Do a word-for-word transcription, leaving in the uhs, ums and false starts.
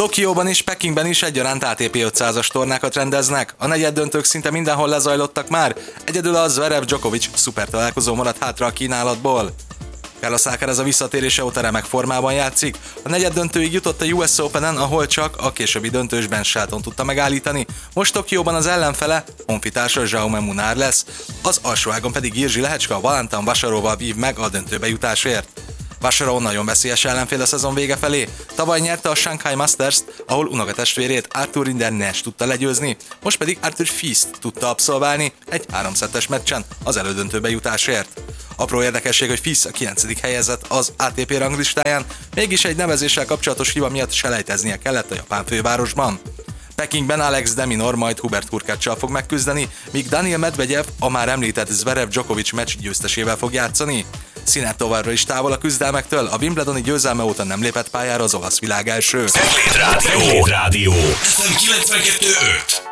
Tokióban és Pekingben is egyaránt á té pé ötszázas tornákat rendeznek. A negyeddöntők szinte mindenhol lezajlottak már, egyedül a Zverev-Djokovic szuper találkozó maradt hátra a kínálatból. Carlos Alcaraz a visszatérése óta remek formában játszik. A negyeddöntőig jutott a u es Openen, ahol csak a későbbi döntősben Shelton tudta megállítani. Most Tokióban az ellenfele honfitársa Jaume Munar lesz, az alsóágon pedig Jiří Lehečka Valentin Vacharovval vív meg a döntőbe jutásért. Vacharov nagyon veszélyes ellenfél a szezon vége felé. Tavaly nyerte a Shanghai Masters-t, ahol unokatestvérét Arthur Rinder Nesh tudta legyőzni, most pedig Arthur Fils tudta abszolválni egy háromszettes meccsen az elődöntőbe jutásért. Apró érdekesség, hogy Fils a kilencedik helyezett az á té pé ranglistáján, mégis egy nevezéssel kapcsolatos hiba miatt selejteznie kellett a japán fővárosban. Pekingben Alex de Minaur majd Hubert Hurkáccsal fog megküzdeni, míg Daniil Medvegyev a már említett Zverev-Djokovic meccs győztesével fog játszani. Sinner továbbra is távol a küzdelmektől, a Wimbledoni győzelme óta nem lépett pályára az olasz világelső. Rádió. Rádió. ef em kilencvenkettő öt.